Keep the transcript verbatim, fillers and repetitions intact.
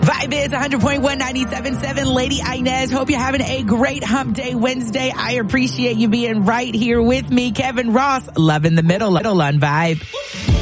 Vibe is one hundred point one, ninety-seven point seven. Lady Inez, hope you're having a great hump day Wednesday. I appreciate you being right here with me. Kevin Ross, love in the middle, little on Vibe.